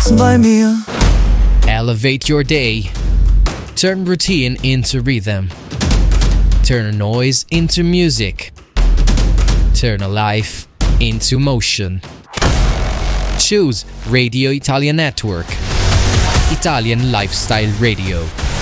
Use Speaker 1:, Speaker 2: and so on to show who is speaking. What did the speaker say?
Speaker 1: by me.
Speaker 2: Elevate your day. Turn routine into rhythm. Turn noise into music. Turn a life into motion. Choose Radio Italia Network. Italian Lifestyle Radio.